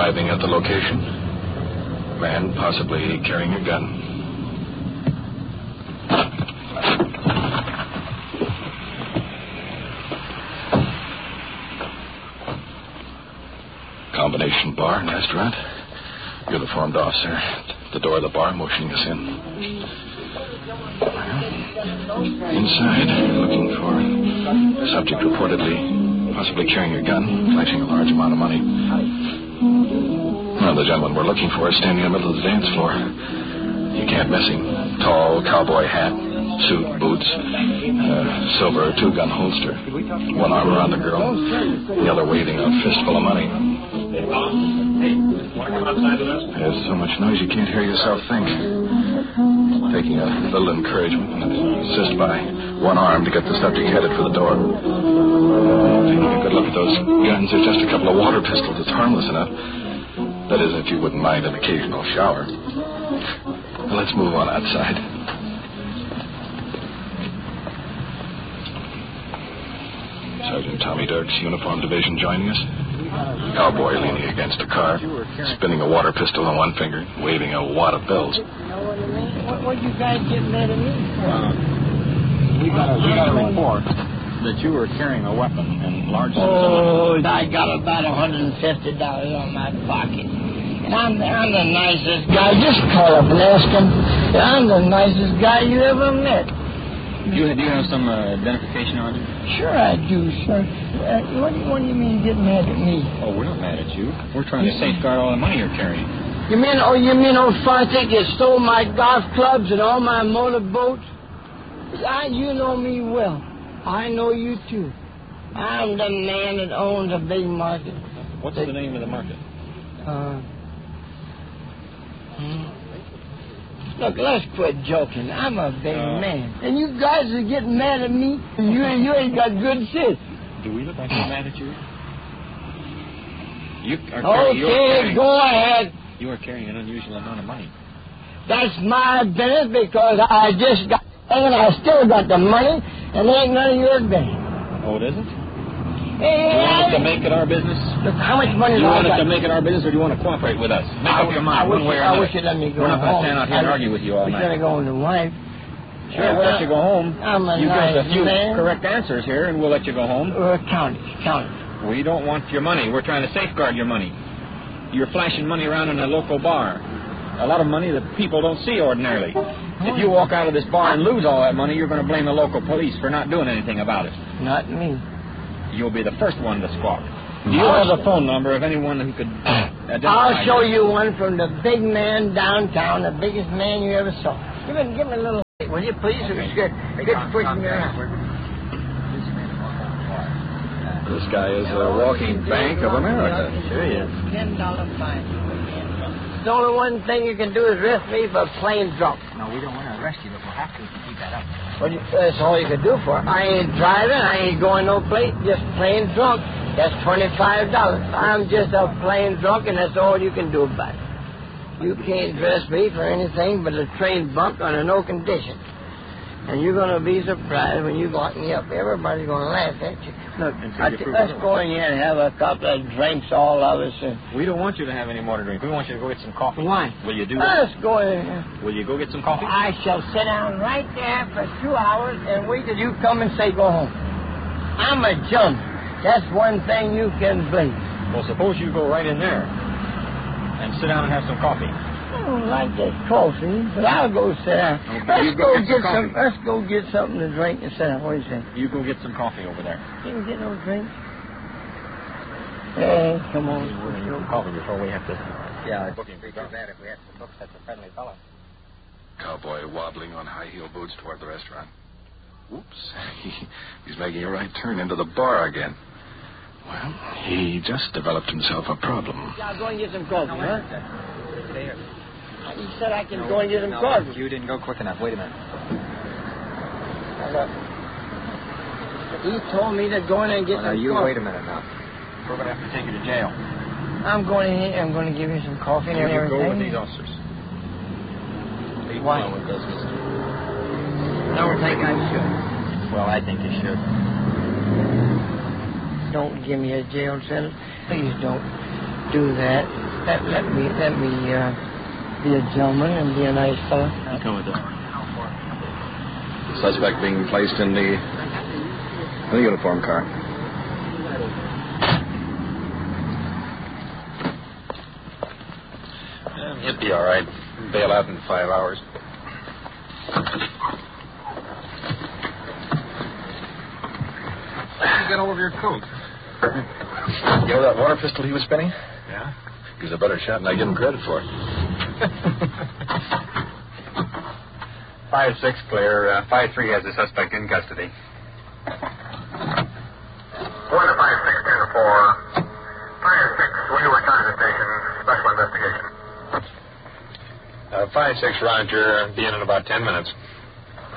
Arriving at the location. Man possibly carrying a gun. Combination bar and restaurant. Uniformed officer at the door of the bar motioning us in. Inside, looking for subject reportedly possibly carrying a gun, flashing a large amount of money. Well, the gentleman we're looking for is standing in the middle of the dance floor. You can't miss him. Tall, cowboy hat, suit, boots, silver two-gun holster. One arm around the girl, the other waving a fistful of money. There's so much noise you can't hear yourself think. Taking a little encouragement and assist by one arm to get the subject headed for the door. Taking a good look at those guns, they're just a couple of water pistols. It's harmless enough. That is, if you wouldn't mind an occasional shower. Well, let's move on outside. Sergeant Tommy Dirks, Uniform Division, joining us. Cowboy leaning against a car, spinning a water pistol on one finger, waving a wad of bills. What you guys get mad at me for? We got a report that you were carrying a weapon in large sums of money. I got about $150 on my pocket. And I'm the nicest guy. Just call up and ask him. I'm the nicest guy you ever met. Do you have some identification on you? Sure I do, sir. What do you mean get mad at me? Oh, we're not mad at you. We're trying to safeguard all the money you're carrying. You mean old Fontic, you stole my golf clubs and all my motorboats? You know me well. I know you too. I'm the man that owns a big market. What's the name of the market? Look, let's quit joking. I'm a big man. And you guys are getting mad at me. You ain't got good sense. Do we look like we're mad at you? Okay, go ahead. You are carrying an unusual amount of money. That's my business because I just got and I still got the money and it ain't none of your business. Oh, it isn't? Hey, you want us to make it our business? Look, how much money do you want us to make it our business, or do you want to cooperate with us? Make up your mind, one way or another. I wish you'd let me go home. We're not going to stand out here and argue with you all night. We're going to go on the wife. Sure, we'll let you go home. You give us a few man. correct answers here, and we'll let you go home. Count it. We don't want your money. We're trying to safeguard your money. You're flashing money around in a local bar. A lot of money that people don't see ordinarily. If you walk out of this bar and lose all that money, you're going to blame the local police for not doing anything about it. Not me. You'll be the first one to squawk. Do you have a phone number of anyone who could identify I'll show you one from the big man downtown, the biggest man you ever saw. Give me a little, will you please? It's good pushing me around. This guy is a walking Bank of America. Sure he is. $10 fine. The only one thing you can do is arrest me for plain drunk. No, we don't want to arrest you, but we'll have to if you keep that up. Well, that's all you can do for it. I ain't driving. I ain't going no place. Just plain drunk. That's $25. I'm just a plain drunk, and that's all you can do about it. You can't dress me for anything but a train bump under no condition. And you're going to be surprised when you lock me up. Everybody's going to laugh at you. Look, let's go in here and have a couple of drinks, all of us. We don't want you to have any more to drink. We want you to go get some coffee. Why? Will you do that? Let's go in here. Will you go get some coffee? I shall sit down right there for 2 hours and wait till you come and say go home. I'm a jump. That's one thing you can believe. Well, suppose you go right in there and sit down and have some coffee. I don't like that coffee, but I'll go sit down. Okay, Let's go get something to drink and sit down. What do you say? You go get some coffee over there. You can get no drink. Hey, come on. We're going to get coffee before we have to. Yeah, booking pretty bad if we have to book such a friendly fellow. Cowboy wobbling on high-heel boots toward the restaurant. Whoops. He's making a right turn into the bar again. Well, he just developed himself a problem. Yeah, I'll go and get some coffee, huh? You said I can go and get some coffee. You didn't go quick enough. Wait a minute. He told me to go in and get some coffee. You wait a minute now. We're going to have to take you to jail. I'm going in here. I'm going to give you some coffee and everything. Go with these officers. Why? With those, mister. I don't think I should. Well, I think you should. Don't give me a jail sentence. Please don't do that. Let me be a gentleman and be a nice fellow. You come with us. Suspect being placed in the uniform car. He'll be all right. Bail out in 5 hours. Get hold of your coat. You know that water pistol he was spinning? Yeah? He's a better shot than I give him credit for. 5-6 clear. 5-3 has the suspect in custody. 1 to 5-6-10-4. 5-6, will you return to the station? Special investigation. 5-6, Roger. Be in about 10 minutes.